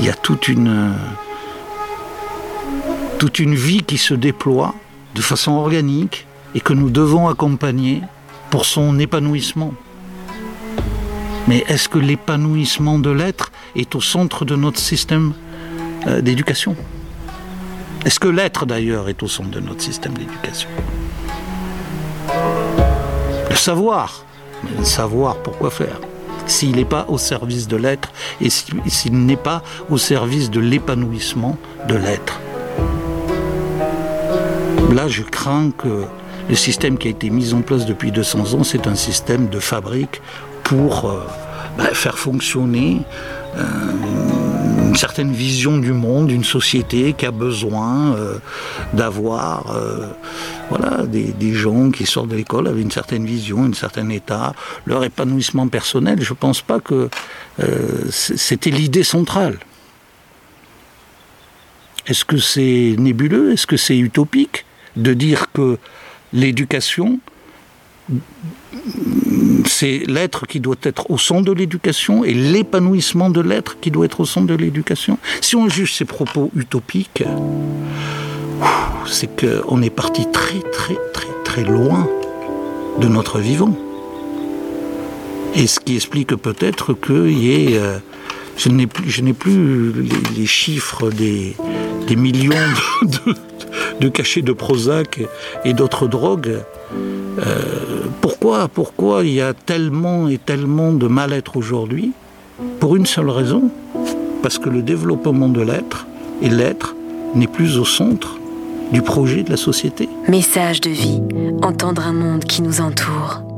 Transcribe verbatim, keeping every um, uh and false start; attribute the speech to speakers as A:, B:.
A: il y a toute une, toute une vie qui se déploie de façon organique et que nous devons accompagner pour son épanouissement. Mais est-ce que l'épanouissement de l'être est au centre de notre système euh, d'éducation ? Est-ce que l'être, d'ailleurs, est au centre de notre système d'éducation ? Le savoir, mais le savoir, pourquoi faire ? S'il n'est pas au service de l'être et s'il n'est pas au service de l'épanouissement de l'être. Là, je crains que le système qui a été mis en place depuis deux cents ans, c'est un système de fabrique pour euh, bah, faire fonctionner euh, une certaine vision du monde, d'une société qui a besoin euh, d'avoir euh, voilà, des, des gens qui sortent de l'école avec une certaine vision, un certain état, leur épanouissement personnel. Je ne pense pas que euh, c'était l'idée centrale. Est-ce que c'est nébuleux ? Est-ce que c'est utopique de dire que l'éducation, c'est l'être qui doit être au centre de l'éducation et l'épanouissement de l'être qui doit être au centre de l'éducation? Si on juge ces propos utopiques, c'est qu'on est parti très très très très loin de notre vivant. Et ce qui explique peut-être qu'il y ait... Euh, je n'ai plus, je n'ai plus les, les chiffres des, des millions de, de, de cachets de Prozac et d'autres drogues. Euh, pourquoi, pourquoi il y a tellement et tellement de mal-être aujourd'hui? Pour une seule raison, parce que le développement de l'être et l'être n'est plus au centre du projet de la société.
B: Message de vie, entendre un monde qui nous entoure.